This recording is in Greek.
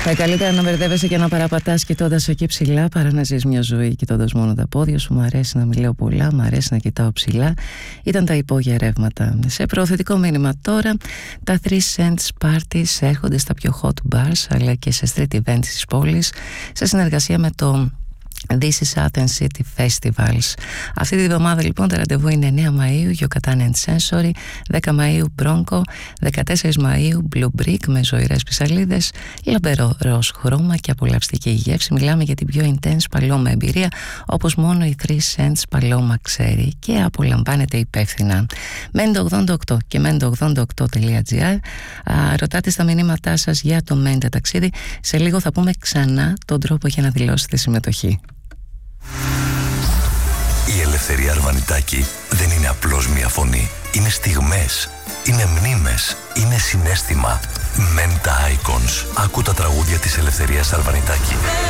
Καλύτερα να μπερδεύεσαι και να παραπατάς κοιτώντας εκεί ψηλά παρά να ζεις μια ζωή κοιτώντας μόνο τα πόδια σου. Μ' αρέσει να μιλάω πολλά, μ' αρέσει να κοιτάω ψηλά. Ήταν τα υπόγεια ρεύματα. Σε προωθητικό μήνυμα τώρα, τα 3 Cents Parties έρχονται στα πιο hot bars αλλά και σε street events της πόλης σε συνεργασία με το This is Athens City Festivals. Αυτή τη βδομάδα λοιπόν τα ραντεβού είναι 9 Μαΐου Yucatan and Sensory, 10 Μαΐου Bronco, 14 Μαΐου Blue Brick με ζωηρές πισαλίδες, λαμπερό ροζ χρώμα και απολαυστική γεύση. Μιλάμε για την πιο intense παλώμα εμπειρία όπως μόνο η 3 Cents παλώμα ξέρει και απολαμβάνεται υπεύθυνα. Mendo88 και mendo88.gr. Ρωτάτε στα μηνύματά σας για το Mendo ταξίδι. Σε λίγο θα πούμε ξανά τον τρόπο για να δηλώσετε συμμετοχή. Η Ελευθερία Αρβανιτάκη δεν είναι απλώς μια φωνή. Είναι στιγμές, είναι μνήμες, είναι συναίσθημα. Menta Icons. Άκου τα τραγούδια της Ελευθερίας Αρβανιτάκη.